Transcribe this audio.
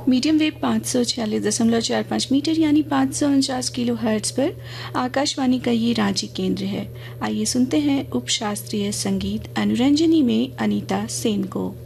Medium wave 546.45 metre यानी 549 kilo hertz पर आकाशवाणी का ये रांची केंद्र है। आइए सुनते हैं उपशास्त्रीय संगीत अनुरंजनी में अनीता सेन को।